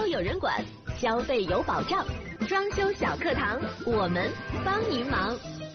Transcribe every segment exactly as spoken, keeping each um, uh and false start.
有人管，消费有保障。装修小课堂，我们帮您忙。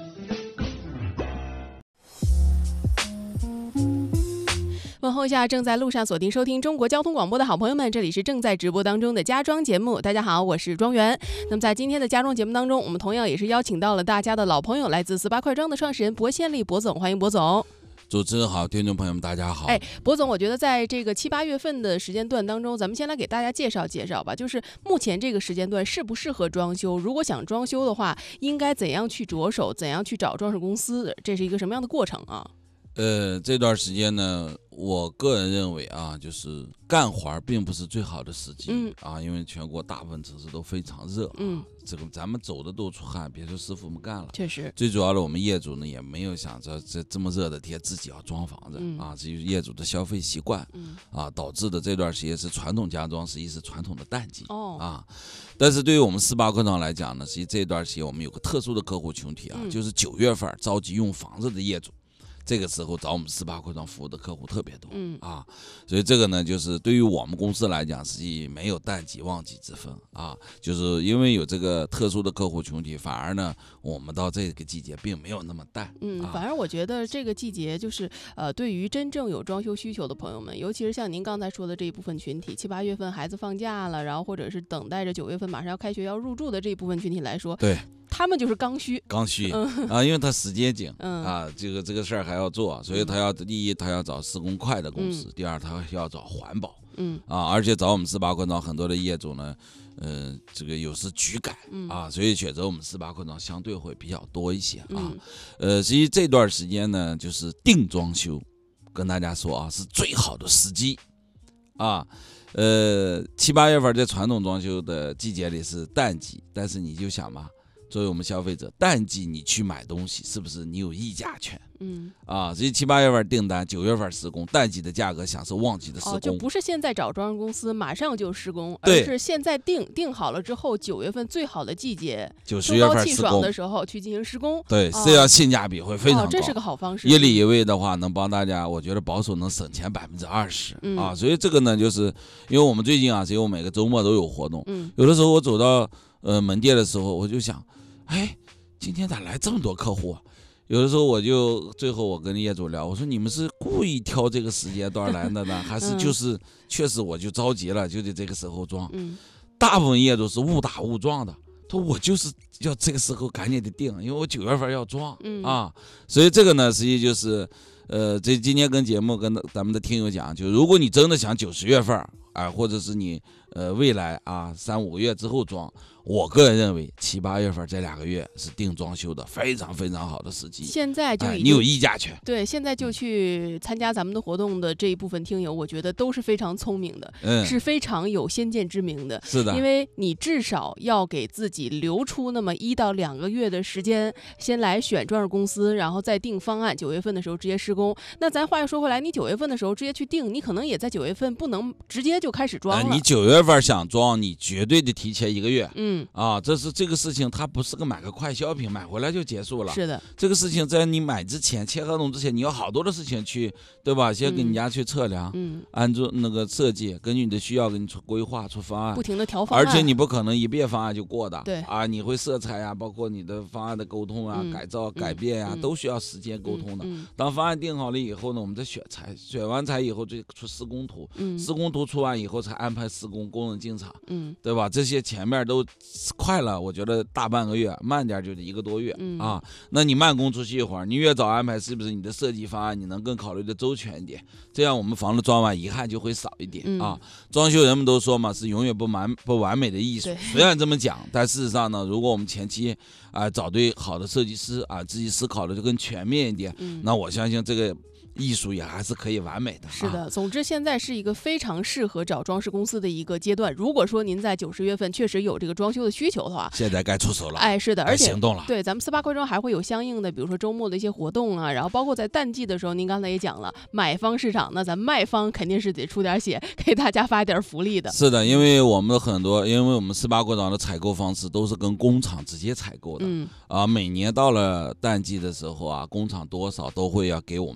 问候一下正在路上锁定收听中国交通广播的好朋友们，这里是正在直播当中的家装节目。大家好，我是庄园。那么在今天的家装节目当中，我们同样也是邀请到了大家的老朋友，来自四八快装的创始人薄宪利薄总，欢迎薄总。 主持人好，听众朋友们大家好。 哎，薄总，我觉得在这个七八月份的时间段当中，咱们先来给大家介绍介绍吧，就是目前这个时间段适不适合装修？如果想装修的话，应该怎样去着手？怎样去找装饰公司？这是一个什么样的过程啊？ 呃，这段时间呢，我个人认为啊，就是干活并不是最好的时机、 嗯、 啊，因为全国大部分城市都非常热、啊， 嗯， 这个咱们走的都出汗，别说师傅们干了， 确实， 最主要的我们业主呢也没有想着这这么热的天自己要装房子、 嗯、 啊，至于业主的消费习惯、 嗯、 啊，导致的这段时间是传统家装，实际是传统的淡季、 哦、 啊，但是对于我们四八快装来讲呢，实际这段时间我们有个特殊的客户群体啊， 嗯、 就是九月份着急用房子的业主。这个时候找我们四八快装服务的客户特别多、 嗯、 啊，所以这个呢，就是对于我们公司来讲，实际没有淡季旺季之分啊，就是因为有这个特殊的客户群体，反而呢，我们到这个季节并没有那么淡。 嗯， 啊、 反而我觉得这个季节就是呃，对于真正有装修需求的朋友们，尤其是像您刚才说的这一部分群体，七八月份孩子放假了，然后或者是等待着九月份马上要开学要入住的这一部分群体来说， 对。 他们就是刚需， 刚需、 嗯、 啊，因为他时间紧、 嗯、 啊，这个这个事儿还要做，所以他要第一他要找施工快的公司， 嗯、 第二他要找环保， 嗯啊，而且找我们四八快装很多的业主呢，呃，这个有时局改、 嗯、 啊，所以选择我们四八快装相对会比较多一些啊， 嗯、 呃，实际这段时间呢，就是定装修，跟大家说啊，是最好的时机啊。呃，七八月份在传统装修的季节里是淡季，但是你就想嘛。作为我们消费者，淡季你去买东西，是不是你有议价权？ 嗯啊，所以七八月份订单，九月份施工，淡季的价格享受旺季的施工。 哦，就不是现在找装饰公司马上就施工， 而是现在定定好了之后，九月份最好的季节， 九十月份秋高气爽的时候去进行施工。 对， 哦、 这样性价比会非常高。 哦，这是个好方式。 一里一位的话，能帮大家，我觉得保守能省钱百分之二十啊。所以这个呢，就是因为我们最近啊，只有每个周末都有活动。 嗯， 有的时候我走到呃门店的时候，我就想，哎。今天咋来这么多客户啊？有的时候我就最后我跟业主聊，我说你们是故意挑这个时间段来的呢，还是就是确实我就着急了，就得这个时候装。 嗯， 大部分业主是误打误撞的，他说我就是要这个时候赶紧得定，因为我九月份要装、 嗯、 啊，所以这个呢，实际就是呃，这今天跟节目跟咱们的听友讲，就如果你真的想九十月份啊，或者是你呃未来啊三五个月之后装。我个人认为七八月份这两个月是定装修的非常非常好的时机。 现在就、 哎、你有议价权。 对，现在就去参加咱们的活动的这一部分听友，我觉得都是非常聪明的， 嗯， 是非常有先见之明的。 是的， 因为你至少要给自己留出那么一到两个月的时间，先来选装饰公司，然后再定方案，九月份的时候直接施工。那咱话又说回来，你九月份的时候直接去定，你可能也在九月份不能直接就开始装了。 呃、你九月份想装，你绝对得提前一个月。 嗯。 嗯啊，这是这个事情，它不是个买个快消品，买回来就结束了。 是的， 这个事情在你买之前签合同之前，你有好多的事情去，对吧？先给你家去测量， 嗯， 按照那个设计，根据你的需要给你出规划出方案， 不停的调方案， 而且你不可能一遍方案就过的， 对啊，你会色彩啊，包括你的方案的沟通啊、 嗯、 改造、 嗯、 改变啊、 嗯， 都需要时间沟通的。 嗯嗯、 当方案定好了以后呢，我们再选材，选完材以后再出施工图， 嗯， 施工图出完以后才安排施工，工人进场， 嗯， 对吧？这些前面都快了，我觉得大半个月，慢点就得一个多月、 嗯、 啊。那你慢工出去一会儿，你越早安排，是不是你的设计方案你能更考虑的周全一点？这样我们房子装完遗憾就会少一点、 嗯、 啊。装修人们都说嘛，是永远不完不完美的艺术。虽然这么讲，但事实上呢，如果我们前期啊、呃、找对好的设计师啊，自己思考的就更全面一点， 嗯、 那我相信这个艺术也还是可以完美的。 是的， 啊、 总之现在是一个非常适合找装饰公司的一个阶段。如果说您在九十月份确实有这个装修的需求的话， 现在该出手了。 哎，是的，而且行动了。 对，咱们四八快装还会有相应的，比如说周末的一些活动啊，然后包括在淡季的时候，您刚才也讲了，买方市场，那咱卖方肯定是得出点血，给大家发点福利的。 是的，因为我们很多，因为我们四八快装的采购方式都是跟工厂直接采购的， 嗯啊，每年到了淡季的时候啊，工厂多少都会要给我们一些赠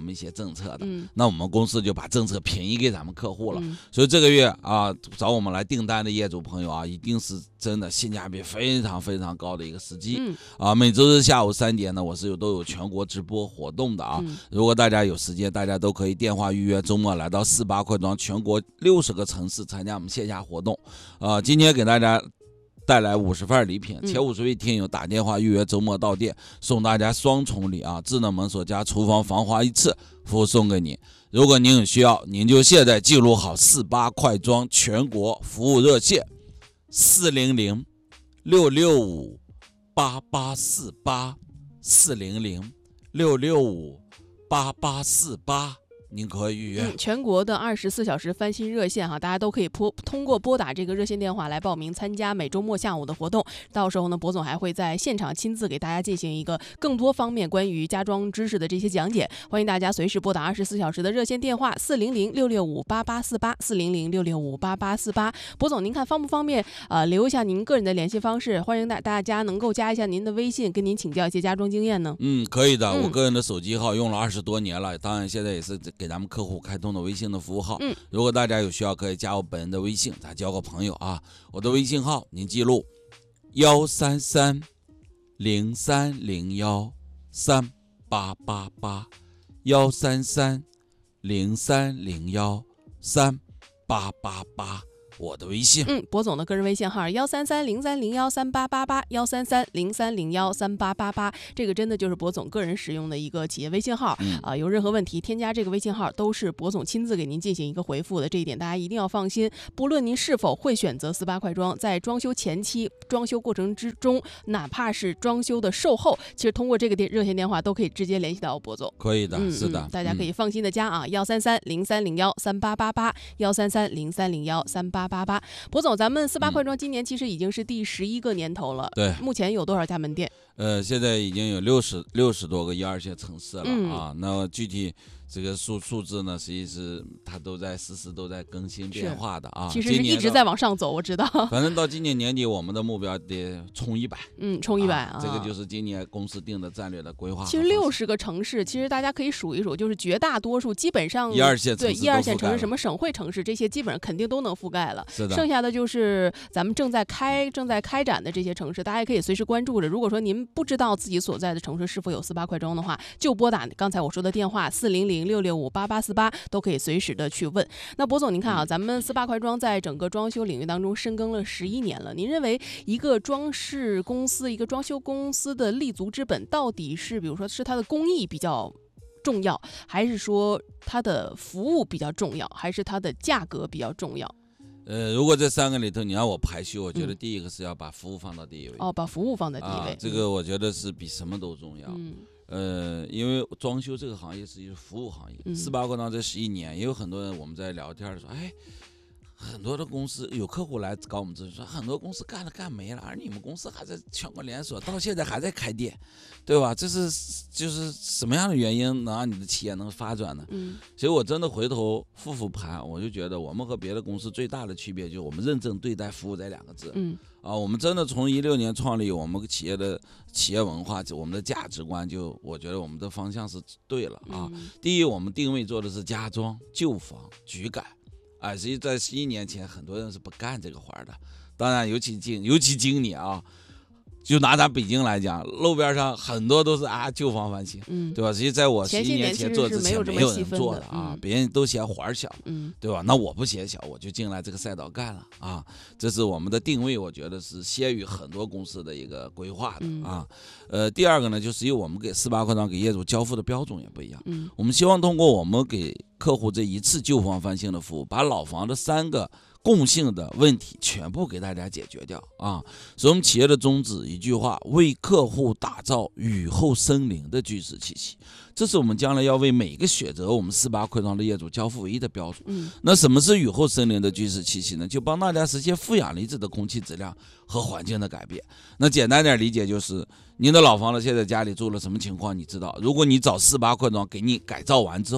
政策的， 嗯， 那我们公司就把政策平移给咱们客户了。 嗯所以这个月啊，找我们来订单的业主朋友啊，一定是真的性价比非常非常高的一个时机。 嗯啊，每周日下午三点呢，我是有都有全国直播活动的啊。 嗯如果大家有时间，大家都可以电话预约，周末来到四八快装全国六十个城市参加我们线下活动。啊，今天给大家带来五十份礼品， 嗯前五十位听友打电话预约周末到店，送大家双重礼啊，智能门锁加厨房防滑一次，服务送给你。如果您有需要，您就现在记录好四八快装全国服务热线四零零六六五八八四八四零零六六五八八四八。您可以预约、 嗯，全国的二十四小时翻新热线哈，大家都可以拨通过拨打这个热线电话来报名参加每周末下午的活动。到时候呢，博总还会在现场亲自给大家进行一个更多方面关于家装知识的这些讲解。欢迎大家随时拨打二十四小时的热线电话四零零六六五八八四八四零零六六五八八四八。博总，您看方不方便？呃，留一下您个人的联系方式，欢迎大大家能够加一下您的微信，跟您请教一些家装经验呢。 嗯，可以的。 嗯、 我个人的手机号用了二十多年了，当然现在也是给咱们客户开通的微信的服务号。 嗯， 如果大家有需要，可以加我本人的微信，咱交个朋友啊。我的微信号您记录：幺三三零三零幺三八八八，幺三三零三零幺三八八八。我的微信， 嗯，博总的个人微信号幺三三零三零幺三八八八幺三三零三零幺三八八八，这个真的就是博总个人使用的一个企业微信号啊、 嗯呃，有任何问题添加这个微信号都是博总亲自给您进行一个回复的，这一点大家一定要放心。不论您是否会选择四八快装，在装修前期、装修过程之中，哪怕是装修的售后，其实通过这个电热线电话都可以直接联系到博总。 可以的， 嗯、 是的、 嗯，大家可以放心的加啊，幺三三零三零幺三八八八幺三三零三零幺三八八八。博总，咱们四八快装今年其实已经是第十一个年头了， 对， 目前有多少家门店？ 呃，现在已经有六十六十多个一二线城市了、 嗯、 啊。那具体这个数数字呢，实际是它都在实时都在更新变化的啊。 其实是一直在往上走，我知道。 反正到今年年底，我们的目标得冲一百。 嗯，冲一百啊， 这个就是今年公司定的战略的规划。 其实六十个城市，其实大家可以数一数，就是绝大多数基本上一二线对一二线城市，什么省会城市这些基本上肯定都能覆盖了。 是的。 剩下的就是咱们正在开正在开展的这些城市，大家可以随时关注着。如果说您不知道自己所在的城市是否有四八快装的话，就拨打刚才我说的电话四零零六六五八八四八，都可以随时的去问。那博总，您看啊，咱们四八快装在整个装修领域当中深耕了十一年了，您认为一个装饰公司、一个装修公司的立足之本，到底是比如说是它的工艺比较重要，还是说它的服务比较重要，还是它的价格比较重要？ 呃，如果这三个里头你让我排序，我觉得第一个是要把服务放到第一位。 哦，把服务放在第一位， 啊、这个我觉得是比什么都重要。 嗯。 呃，因为装修这个行业是一个服务行业，四八快装这十一年，也有很多人我们在聊天的时候，哎，很多的公司有客户来搞我们咨询说，很多公司干了干没了，而你们公司还在全国连锁，到现在还在开店，对吧？这是就是什么样的原因能让你的企业能发展呢？ 嗯， 所以我真的回头复复盘，我就觉得我们和别的公司最大的区别就是我们认真对待服务这两个字。 嗯， 啊，我们真的从一六年创立我们企业的企业文化，我们的价值观就，我觉得我们的方向是对了啊。 嗯、 第一，我们定位做的是家装、旧房、举改。哎，实际在十一年前，很多人是不干这个活的。当然，尤其今尤其今年啊，就拿咱北京来讲，路边上很多都是啊旧房翻新， 嗯， 对吧？实际在我十一年前做之前，没有人做的啊， 嗯、 别人都嫌活小， 嗯， 对吧？那我不嫌小，我就进来这个赛道干了啊。这是我们的定位，我觉得是先于很多公司的一个规划的啊。嗯、呃，第二个呢，就是因为我们给四八快装给业主交付的标准也不一样， 嗯， 我们希望通过我们给客户这一次旧房翻新的服务，把老房的三个共性的问题全部给大家解决掉啊！所以我们企业的宗旨一句话：为客户打造雨后生灵的居室气息。这是我们将来要为每一个选择我们四八快装的业主交付唯一的标准。 嗯， 那什么是雨后生灵的居室气息呢？就帮大家实现负氧离子的空气质量和环境的改变。那简单点理解就是，您的老房子现在家里住了什么情况？你知道，如果你找四八快装给你改造完之后，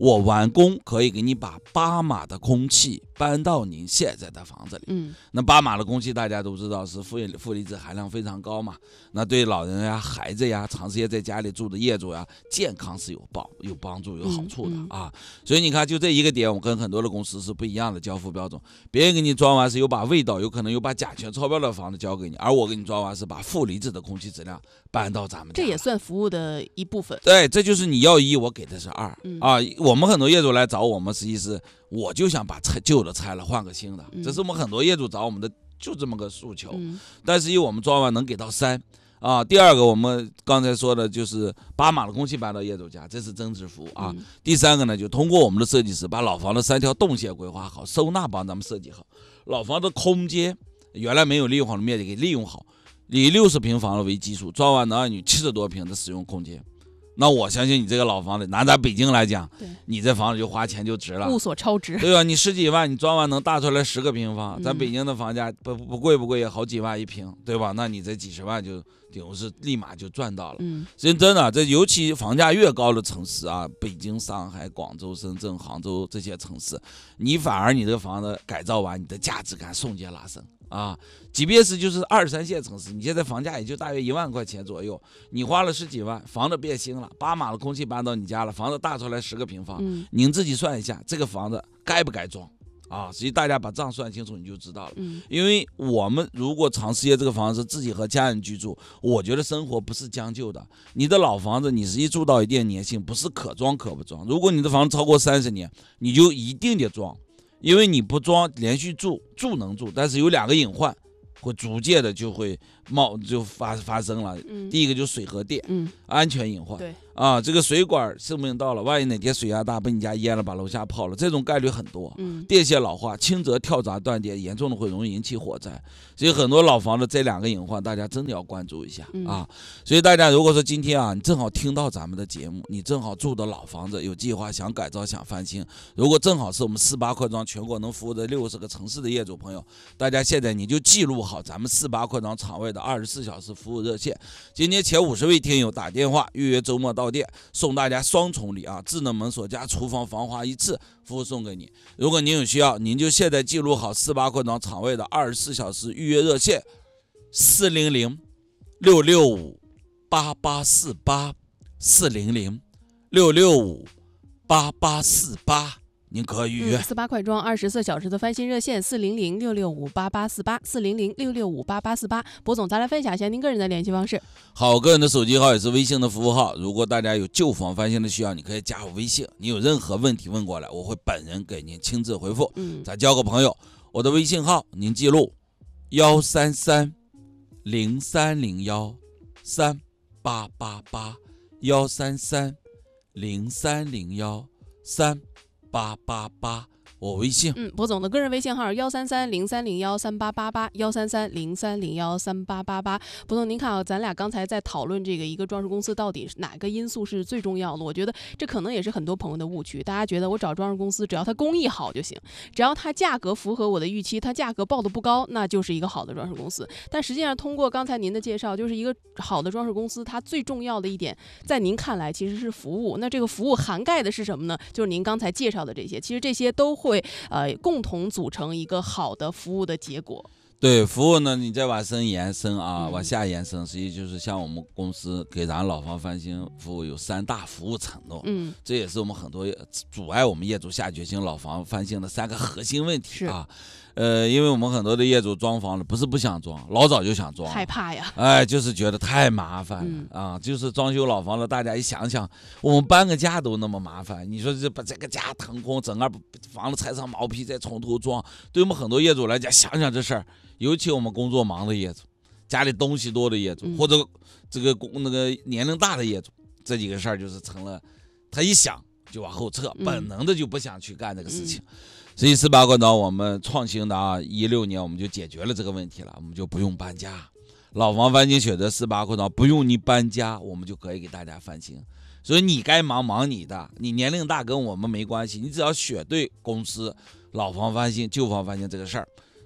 我完工可以给你把八码的空气搬到您现在的房子里。 嗯， 那八码的空气大家都知道是负负离子含量非常高嘛，那对老人呀、孩子呀、长时间在家里住的业主呀，健康是有帮有帮助、有好处的、 嗯嗯、 啊。所以你看，就这一个点，我跟很多的公司是不一样的交付标准。别人给你装完是有把味道，有可能有把甲醛超标的房子交给你，而我给你装完是把负离子的空气质量搬到咱们家。 这也算服务的一部分。 对，这就是你要一，我给的是二、 嗯、 啊。我们很多业主来找我们，实际是我就想把拆旧的拆了，换个新的、 嗯， 这是我们很多业主找我们的就这么个诉求。 嗯、 但是以我们装完能给到三啊。第二个，我们刚才说的就是八码的空气搬到业主家，这是增值服务啊、 嗯。 第三个呢，就通过我们的设计师把老房的三条动线规划好，收纳帮咱们设计好，老房的空间原来没有利用好的面积给利用好，以六十平方为基础，装完能让你七十多平的使用空间。那我相信你这个老房子，拿咱北京来讲，你这房子就花钱就值了， 物所超值， 对吧？你十几万，你装完能大出来十个平方，咱北京的房价不不贵不贵，也好几万一平，对吧？那你这几十万就顶是立马就赚到了。 嗯， 真真的，这尤其房价越高的城市啊，北京、上海、广州、深圳、杭州这些城市，你反而你这个房子改造完，你的价值感瞬间拉升。啊，即便是就是二三线城市，你现在房价也就大约一万块钱左右，你花了十几万，房子变新了，八码的空气搬到你家了，房子大出来十个平方， 嗯、 您自己算一下，这个房子该不该装啊？实际大家把账算清楚，你就知道了。 嗯、 因为我们如果长时间这个房子是自己和家人居住，我觉得生活不是将就的。你的老房子，你实际住到一定年限，不是可装可不装。如果你的房子超过三十年，你就一定得装。因为你不装连续住住能住，但是有两个隐患会逐渐的就会冒就发发生了、嗯、第一个就是水和电、 嗯、 安全隐患。 对啊，这个水管寿命到了，万一哪天水压大把你家淹了，把楼下泡了，这种概率很多。 嗯， 电线老化，轻则跳闸断电，严重的会容易引起火灾。所以很多老房子这两个隐患，大家真的要关注一下、 嗯、 啊。所以大家如果说今天啊，你正好听到咱们的节目，你正好住的老房子有计划想改造想翻新，如果正好是我们四八扩张全国能服务的六十个城市的业主朋友，大家现在你就记录好咱们四八扩张场外的二十四小时服务热线。今天前五十位听友打电话预约周末到店，送大家双重礼啊，智能门锁加厨房防滑一次服务送给你。如果您有需要，您就现在记录好四八扩张场外的二十四小时预约热线四零零六六五八八四八四零零六六五八八四八。您可以预约四八快装二十四小时的翻新热线四零零六六五八八四八四零零六六五八八四八。博总，咱来分享一下您个人的联系方式。 好，我个人的手机号也是微信的服务号。如果大家有旧房翻新的需要，你可以加我微信，你有任何问题问过来，我会本人给您亲自回复。 嗯， 咱交个朋友，我的微信号您记录幺三三零三零幺三八八八幺三三零三零幺三八八八，我微信。 嗯，博总的个人微信号幺三三零三零幺三八八八幺三三零三零幺三八八八。博总，您看啊，咱俩刚才在讨论这个一个装饰公司到底哪个因素是最重要的？我觉得这可能也是很多朋友的误区。大家觉得我找装饰公司，只要它工艺好就行，只要它价格符合我的预期，它价格报的不高，那就是一个好的装饰公司。但实际上，通过刚才您的介绍，就是一个好的装饰公司，它最重要的一点，在您看来其实是服务。那这个服务涵盖的是什么呢？就是您刚才介绍的这些，其实这些都会呃共同组成一个好的服务的结果。 对，服务呢，你再往深延伸啊， 嗯、 往下延伸，实际就是像我们公司给咱老房翻新服务有三大服务承诺， 嗯， 这也是我们很多阻碍我们业主下决心老房翻新的三个核心问题啊。呃，因为我们很多的业主装房了，不是不想装，老早就想装， 害怕呀， 哎，就是觉得太麻烦了、 嗯、 啊，就是装修老房了，大家一想想，我们搬个家都那么麻烦，你说这把这个家腾空，整个房子拆上毛坯再从头装，对我们很多业主来讲，想想这事儿，尤其我们工作忙的业主，家里东西多的业主， 嗯、 或者这个那个年龄大的业主，这几个事儿就是成了，他一想就往后撤， 嗯、 本能的就不想去干这个事情。嗯所以四八扩张我们创新的啊，一六年我们就解决了这个问题了，我们就不用搬家，老房翻新选择四八扩张，不用你搬家，我们就可以给大家翻新。所以你该忙忙你的，你年龄大跟我们没关系，你只要选对公司，老房翻新、旧房翻新这个事儿，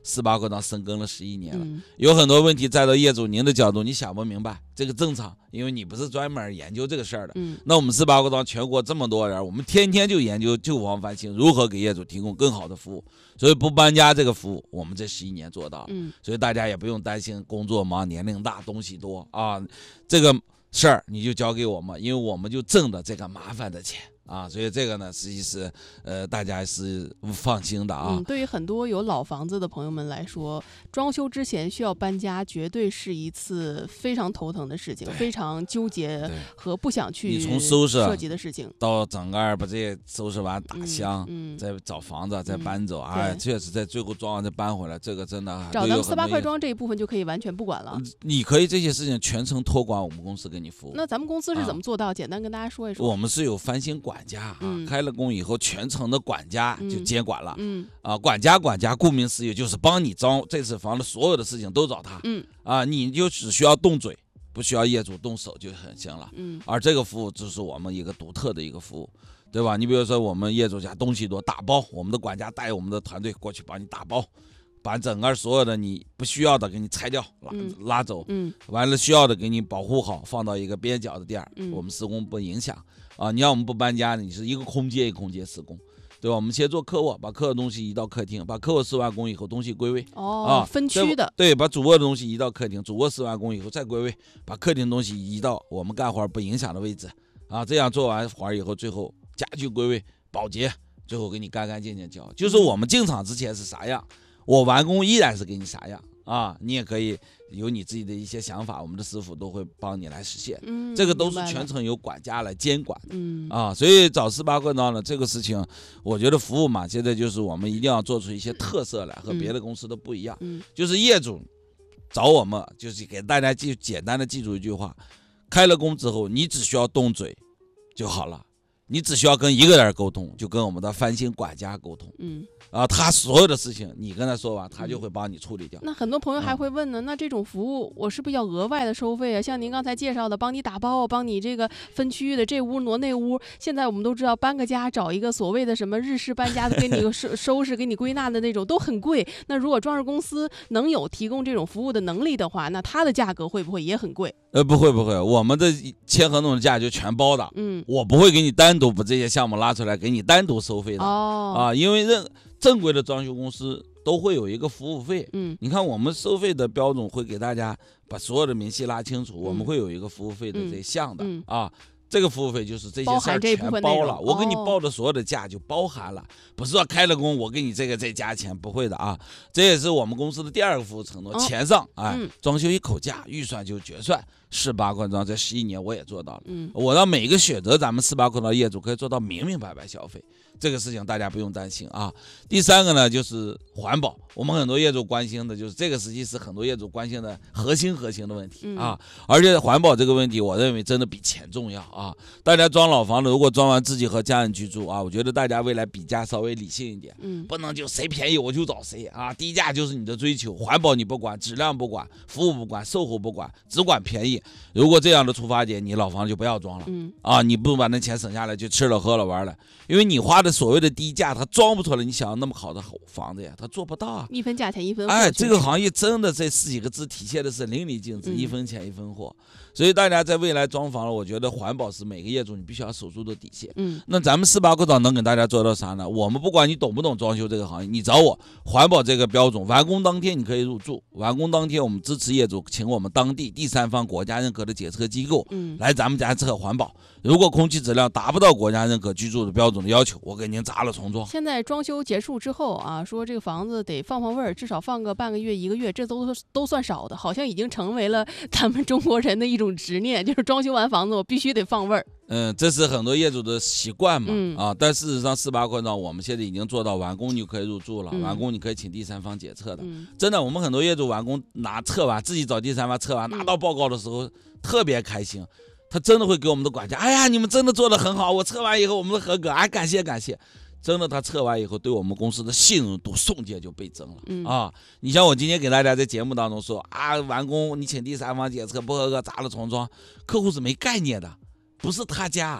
四八扩张深耕了十一年了， 嗯有很多问题再到业主您的角度你想不明白，这个正常，因为你不是专门研究这个事儿的。 嗯那我们四八扩张全国这么多人，我们天天就研究旧房翻新如何给业主提供更好的服务，所以不搬家这个服务我们这十一年做到了。 嗯所以大家也不用担心工作忙、年龄大、东西多啊，这个事儿你就交给我们，因为我们就挣的这个麻烦的钱啊，所以这个呢，实际是呃大家是放心的啊。 嗯，对于很多有老房子的朋友们来说，装修之前需要搬家，绝对是一次非常头疼的事情，非常纠结和不想去你从收拾涉及的事情， 到整个把这些收拾完打箱， 嗯嗯、 再找房子，再搬走， 嗯、 哎，确实在最后装完再搬回来，这个真的找咱们四八快装这一部分就可以完全不管了。 你可以这些事情全程托管我们公司给你服务。 那咱们公司是怎么做到？啊、简单跟大家说一说。 我们是有翻新管家啊。 嗯开了工以后，全程的管家就接管了。 嗯啊，管家管家，顾名思义就是帮你装这次房的所有的事情都找他。 嗯啊，你就只需要动嘴，不需要业主动手就很行了。 嗯， 而这个服务就是我们一个独特的一个服务，对吧？你比如说我们业主家东西多打包，我们的管家带我们的团队过去帮你打包，把整个所有的你不需要的给你拆掉拉、嗯、拉走， 嗯， 完了需要的给你保护好，放到一个边角的地儿， 嗯、 我们施工不影响。啊，你要我们不搬家，你是一个空间一个空间施工，对吧？我们先做客卧，把客卧东西移到客厅，把客卧施完工以后东西归位。 哦， 啊， 分区的。 对，把主卧的东西移到客厅，主卧施完工以后再归位，把客厅东西移到我们干活不影响的位置。啊，这样做完活以后，最后家具归位，保洁，最后给你干干净净交。就是我们进场之前是啥样，我完工依然是给你啥样。啊，你也可以有你自己的一些想法，我们的师傅都会帮你来实现。 嗯， 这个都是全程由管家来监管的。 嗯啊，所以找四八扩张呢，这个事情，我觉得服务嘛，现在就是我们一定要做出一些特色来，和别的公司都不一样。 嗯， 就是业主找我们，就是给大家记简单的记住一句话：开了工之后，你只需要动嘴就好了。你只需要跟一个人沟通，就跟我们的翻新管家沟通。 嗯， 啊，他所有的事情你跟他说完，他就会帮你处理掉。 那很多朋友还会问呢，嗯、那这种服务我是不是要额外的收费啊？像您刚才介绍的，帮你打包，帮你这个分区域的这屋挪那屋。现在我们都知道，搬个家找一个所谓的什么日式搬家的，给你收收拾、给你归纳的那种都很贵。那如果装饰公司能有提供这种服务的能力的话，那它的价格会不会也很贵？ 呃，不会不会，我们的签合同的价就全包的。 嗯， 我不会给你单独把这些项目拉出来给你单独收费的。 哦， 啊，因为任正规的装修公司都会有一个服务费。 嗯， 你看我们收费的标准会给大家把所有的明细拉清楚，嗯、我们会有一个服务费的这项的、 嗯、 啊。这个服务费就是这些事儿全包了，我给你报的所有的价就包含了，哦、不是说开了工我给你这个再加钱，不会的啊。这也是我们公司的第二个服务承诺，哦、钱上哎， 嗯、 装修一口价，预算就决算。四八扩张这十一年我也做到了， 嗯， 我让每一个选择咱们四八扩张业主可以做到明明白白消费，这个事情大家不用担心啊。第三个呢就是环保，我们很多业主关心的就是这个，实际是很多业主关心的核心核心的问题啊。 嗯、 而且环保这个问题，我认为真的比钱重要啊。大家装老房子，如果装完自己和家人居住啊，我觉得大家未来比价稍微理性一点， 嗯， 不能就谁便宜我就找谁啊，低价就是你的追求，环保你不管，质量不管，服务不管，售后不管，只管便宜。如果这样的出发点，你老房就不要装了， 嗯啊，你不把那钱省下来就吃了喝了玩了，因为你花的所谓的低价，它装不出来你想要那么好的房子呀，它做不到啊。 一分价钱一分货。 哎，这个行业真的这四几个字体现的是淋漓尽致， 嗯、 一分钱一分货。所以大家在未来装房了，我觉得环保是每个业主你必须要守住的底线。 嗯， 那咱们四八扩张能给大家做到啥呢？我们不管你懂不懂装修这个行业，你找我，环保这个标准，完工当天你可以入住，完工当天我们支持业主请我们当地第三方国家认可的检测机构， 嗯， 来咱们家测环保。如果空气质量达不到国家认可居住的标准的要求，我给您砸了重装。 现在装修结束之后啊，说这个房子得放放味儿，至少放个半个月一个月，这都都算少的，好像已经成为了咱们中国人的一种执念，就是装修完房子我必须得放味儿。 嗯，这是很多业主的习惯嘛， 嗯、 啊，但事实上四八扩张我们现在已经做到完工你就可以入住了， 嗯、 完工你可以请第三方检测的， 嗯、 真的，我们很多业主完工拿测完自己找第三方测完拿到报告的时候、嗯、特别开心，他真的会给我们的管家，哎呀，你们真的做得很好，我测完以后我们的合格，哎，感谢感谢。真的，他测完以后，对我们公司的信任度瞬间就倍增了、 嗯、 啊！你像我今天给大家在节目当中说啊，完工你请第三方检测不合格，砸了重装，客户是没概念的，不是他家，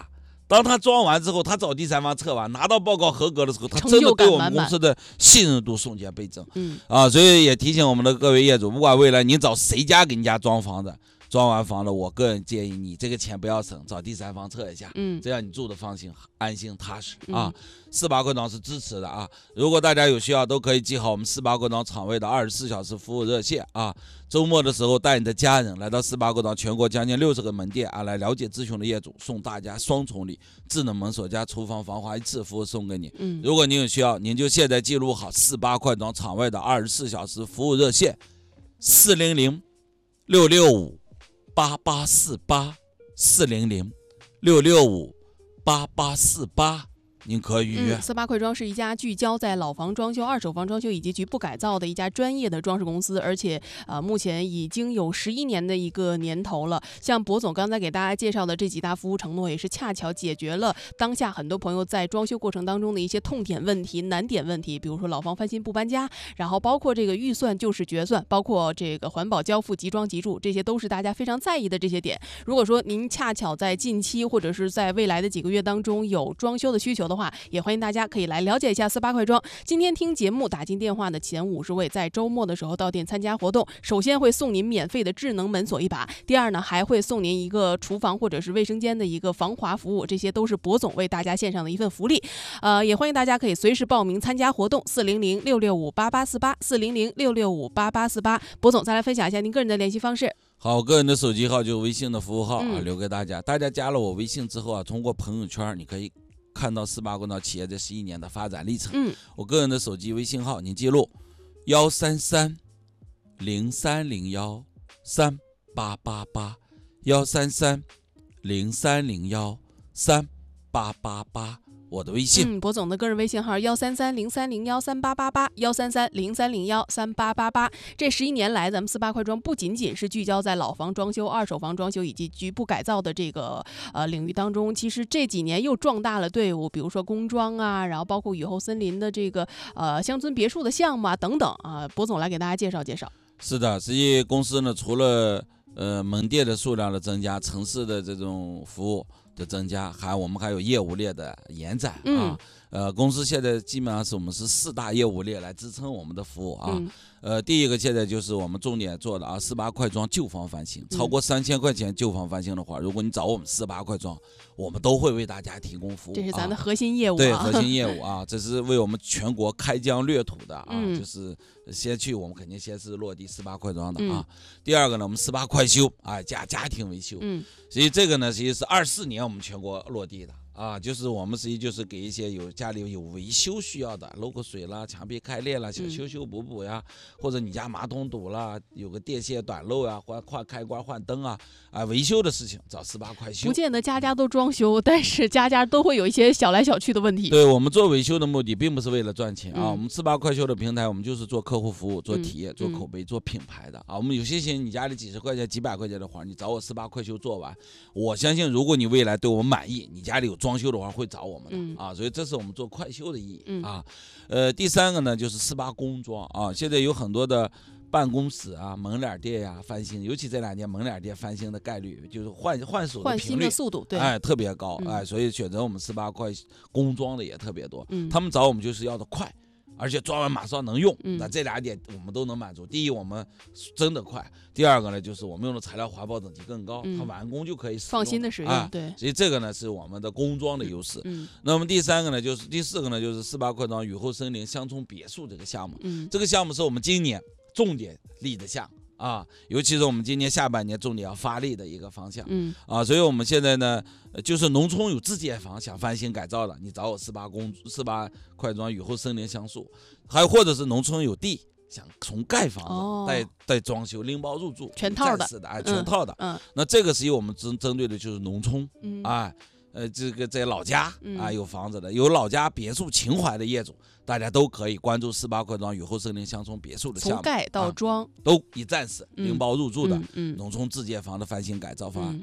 当他装完之后，他找第三方测完，拿到报告合格的时候，他真的对我们公司的信任度瞬间倍增。 嗯啊，所以也提醒我们的各位业主，不管未来你找谁家给你家装房子，装完房子，我个人建议你这个钱不要省，找第三方测一下， 嗯， 这样你住的放心、安心、踏实嗯、 啊。四八快装是支持的啊，如果大家有需要，都可以记好我们四八快装厂位的二十四小时服务热线啊。周末的时候带你的家人来到四八快装全国将近六十个门店啊，来了解咨询的业主，送大家双重礼，智能门锁加厨房防滑一次服务送给你。 嗯， 如果您有需要，您就现在记录好四八快装厂位的二十四小时服务热线，四零零六六五八八四八，四零零六六五八八四八。您可以预约。 嗯、四八快装是一家聚焦在老房装修、二手房装修以及局部改造的一家专业的装饰公司，而且呃目前已经有十一年的一个年头了。像博总刚才给大家介绍的这几大服务承诺，也是恰巧解决了当下很多朋友在装修过程当中的一些痛点问题、难点问题，比如说老房翻新不搬家，然后包括这个预算就是决算，包括这个环保交付即装即住，这些都是大家非常在意的这些点。如果说您恰巧在近期或者是在未来的几个月当中有装修的需求的话，也欢迎大家可以来了解一下四八快装。今天听节目打进电话的前五十位，在周末的时候到店参加活动，首先会送您免费的智能门锁一把，第二呢还会送您一个厨房或者是卫生间的一个防滑服务，这些都是博总为大家献上的一份福利。呃，也欢迎大家可以随时报名参加活动，四零零六六五八八四八，四零零六六五八八四八。博总再来分享一下您个人的联系方式。 好，我个人的手机号就是微信的服务号啊， 嗯、 留给大家。大家加了我微信之后啊，通过朋友圈你可以看到四八快装企业这十一年的发展历程。 嗯， 我个人的手机微信号您记录幺三三零三零幺三八八八，幺三三零三零幺三八八八。我的微信， 嗯，博总的个人微信号幺三三零三零幺三八八八，幺三三零三零幺三八八八。这十一年来，咱们四八快装不仅仅是聚焦在老房装修、二手房装修以及局部改造的这个呃领域当中，其实这几年又壮大了队伍，比如说工装啊，然后包括雨后森林的这个呃乡村别墅的项目啊等等啊，博总来给大家介绍介绍。 是的，实际公司呢，除了呃门店的数量的增加，城市的这种服务的增加，还我们还有业务链的延展啊。 嗯、 呃，公司现在基本上是我们是四大业务链来支撑我们的服务啊。 嗯、 呃，第一个现在就是我们重点做的啊，四八快装旧房翻新，超过三千块钱旧房翻新的话，如果你找我们四八快装，我们都会为大家提供服务。 这是咱的核心业务、啊， 对，核心业务啊，这是为我们全国开疆略土的啊， 嗯、 就是先去我们肯定先是落地四八快装的啊。 嗯、 第二个呢，我们四八快修啊，加家庭维修。 嗯， 所以这个呢，实际是二四年我们全国落地的。啊，就是我们实际就是给一些有家里有维修需要的，漏个水啦、墙壁开裂啦，想修修补补呀，嗯、或者你家马桶堵了，有个电线短漏呀，换换开关换灯啊，啊，维修的事情找四八快修。 不见得家家都装修，但是家家都会有一些小来小去的问题。 对，我们做维修的目的并不是为了赚钱啊， 嗯、 我们四八快修的平台，我们就是做客户服务、做体验、 嗯、 做口碑、做品牌的啊。我们有些钱你家里几十块钱、几百块钱的活，你找我四八快修做完，我相信如果你未来对我们满意，你家里有装修的话会找我们的、 嗯、 啊，所以这是我们做快修的意义、 嗯、 啊。呃，第三个呢就是四八工装啊，现在有很多的办公室啊、门脸店呀、啊、翻新，尤其这两年门脸店翻新的概率就是换换手的频率、 换新的速度，对， 哎，特别高、 嗯、 哎，所以选择我们四八快工装的也特别多。 嗯， 他们找我们就是要的快，而且装完马上能用。 嗯、 那这俩点我们都能满足。第一，我们真的快；第二个呢，就是我们用的材料环保等级更高， 嗯、 它完工就可以使用放心的使用。 哎、 对， 所以这个呢是我们的工装的优势。 嗯， 那么第三个呢，就是第四个呢，就是四八快装雨后森林乡村别墅这个项目。 嗯， 这个项目是我们今年重点立的项。啊，尤其是我们今年下半年重点要发力的一个方向， 嗯啊，所以我们现在呢，就是农村有自建房想翻新改造的，你找我四八工四八快装雨后森林乡宿，还有或者是农村有地想从盖房子、 哦、 带带装修拎包入住全套的， 哎，全套的， 嗯，嗯那这个实际我们针针对的就是农村， 嗯啊。呃，这个在老家嗯、 啊有房子的，有老家别墅情怀的业主，大家都可以关注四八快装雨后森林乡村别墅的项目， 从盖到装、 啊、都一站式拎包入住的、 嗯嗯、 农村自建房的翻新改造方案。 嗯、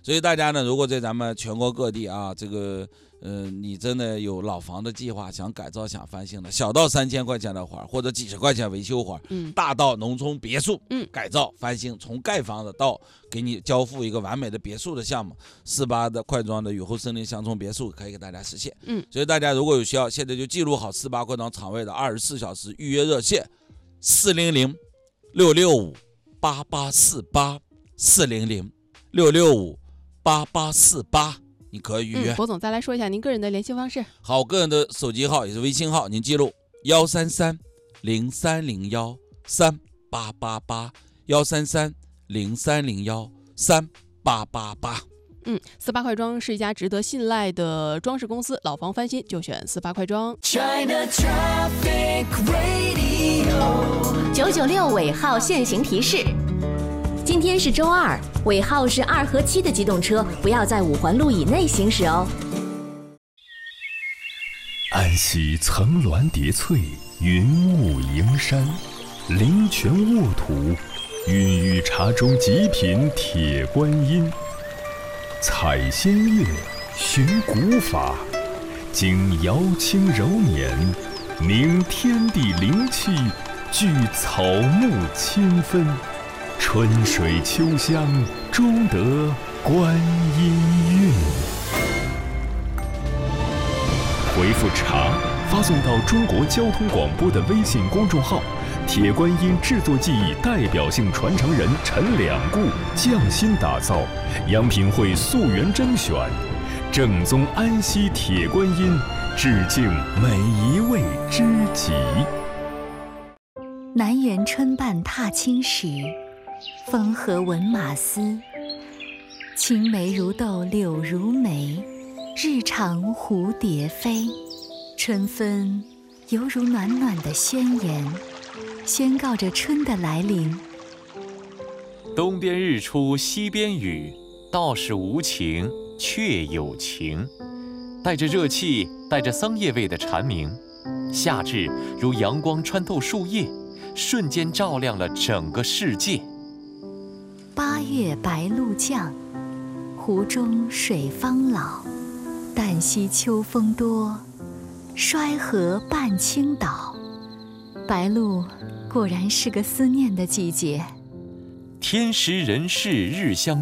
所以大家呢，如果在咱们全国各地啊，这个呃，你真的有老房的计划，想改造、想翻新的，小到三千块钱的花，或者几十块钱维修花， 嗯， 大到农村别墅， 嗯， 改造翻新，从盖房子到给你交付一个完美的别墅的项目，四八的快装的雨后森林乡村别墅可以给大家实现。 嗯， 所以大家如果有需要，现在就记录好四八快装厂位的二十四小时预约热线：四零零六六五八八四八，四零零六六五八八四八。你可以预约。 嗯，博总再来说一下您个人的联系方式。 好，个人的手机号也是微信号，您记录幺三三零三零幺三八八八，幺三三零三零幺三八八八。 嗯，四八快装是一家值得信赖的装饰公司，老房翻新就选四八快装。 China Traffic Radio 九九六尾号限行提示。今天是周二，尾号是二和七的机动车不要在五环路以内行驶哦。 安溪层峦叠翠，云雾迎山，灵泉沃土，孕育茶中极品铁观音。采仙乐，寻古法，经瑶清柔年，凝天地灵气，聚草木清芬。春水秋香，终得观音韵。回复茶发送到中国交通广播的微信公众号，铁观音制作技艺代表性传承人陈两固匠心打造，阳品会溯源甄选，正宗安溪铁观音，致敬每一位知己。 南园春半踏青时，风和闻马嘶。青梅如豆柳如眉，日长蝴蝶飞。春分犹如暖暖的宣言，宣告着春的来临。 东边日出西边雨，道是无晴却有晴。带着热气，带着桑叶味的蝉鸣，夏至如阳光穿透树叶，瞬间照亮了整个世界。 八月白露降，湖中水方老。旦夕秋风多，衰河半倾倒。白露果然是个思念的季节。 天时人事日相